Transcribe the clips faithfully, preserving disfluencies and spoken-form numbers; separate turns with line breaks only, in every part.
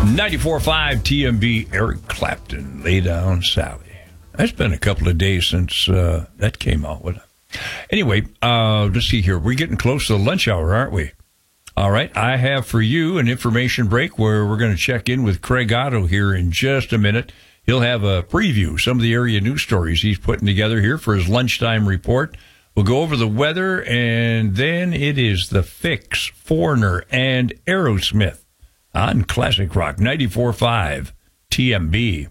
ninety-four point five T M B, Eric Clapton, Lay Down Sally. It's been a couple of days since uh, that came out. Anyway, uh, let's see here. We're getting close to the lunch hour, aren't we? All right. I have for you an information break where we're going to check in with Craig Otto here in just a minute. He'll have a preview, some of the area news stories he's putting together here for his lunchtime report. We'll go over the weather, and then it is The Fix, Foreigner, and Aerosmith on Classic Rock ninety-four point five T M B.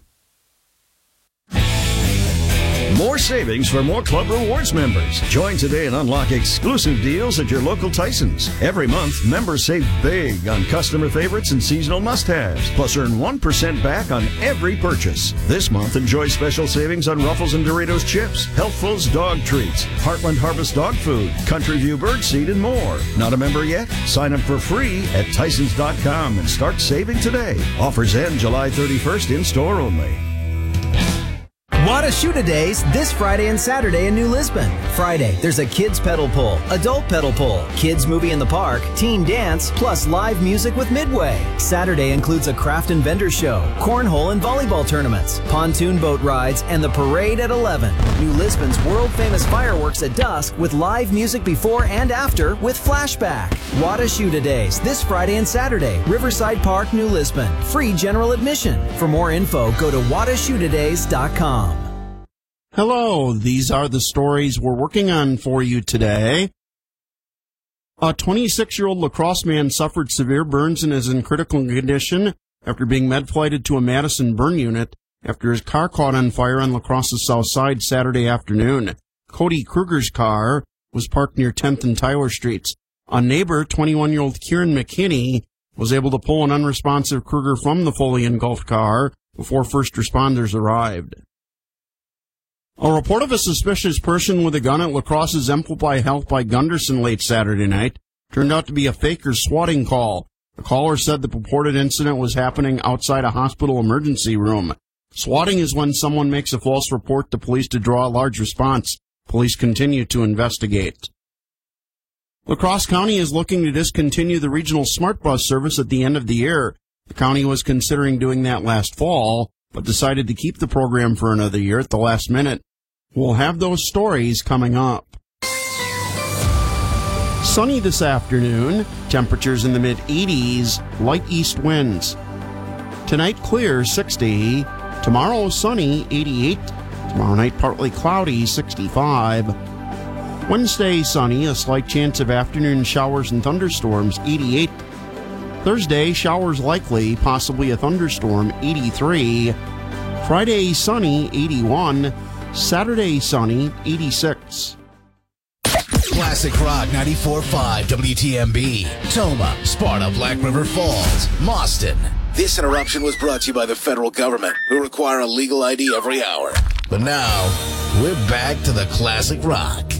More savings for more Club Rewards members. Join today and unlock exclusive deals at your local Tysons. Every month, members save big on customer favorites and seasonal must-haves. Plus, earn one percent back on every purchase. This month, enjoy special savings on Ruffles and Doritos chips, Healthful's dog treats, Heartland Harvest dog food, Country View birdseed, and more. Not a member yet? Sign up for free at Tysons dot com and start saving today. Offers end July thirty-first, in-store only.
Wada Shuta Days this Friday and Saturday in New Lisbon. Friday, there's a kids pedal pull, adult pedal pull, kids movie in the park, teen dance, plus live music with Midway. Saturday includes a craft and vendor show, cornhole and volleyball tournaments, pontoon boat rides, and the parade at eleven. New Lisbon's world-famous fireworks at dusk with live music before and after with Flashback. Wada Shuta Days this Friday and Saturday, Riverside Park, New Lisbon. Free general admission. For more info, go to wada shuta days dot com.
Hello, these are the stories we're working on for you today. A twenty-six-year-old lacrosse man suffered severe burns and is in critical condition after being med-flighted to a Madison burn unit after his car caught on fire on Lacrosse's south side Saturday afternoon. Cody Kruger's car was parked near tenth and Tyler Streets. A neighbor, twenty-one-year-old Kieran McKinney, was able to pull an unresponsive Kruger from the fully engulfed car before first responders arrived. A report of a suspicious person with a gun at Lacrosse's Amplify Health by Gunderson late Saturday night turned out to be a faker swatting call. The caller said the purported incident was happening outside a hospital emergency room. Swatting is when someone makes a false report to police to draw a large response. Police continue to investigate. La Crosse County is looking to discontinue the regional smart bus service at the end of the year. The county was considering doing that last fall, but decided to keep the program for another year at the last minute. We'll have those stories coming up. Sunny this afternoon, temperatures in the mid-eighties, light east winds. Tonight clear, sixty. Tomorrow sunny, eighty-eight. Tomorrow night partly cloudy, sixty-five. Wednesday sunny, a slight chance of afternoon showers and thunderstorms, eighty-eight. Thursday showers likely, possibly a thunderstorm, eighty-three. Friday sunny, eighty-one. Saturday sunny, eighty-six.
Classic Rock ninety-four point five W T M B. Toma, Sparta, Black River Falls, Mauston. This interruption was brought to you by the federal government, who require a legal I D every hour. But now, we're back to the Classic Rock.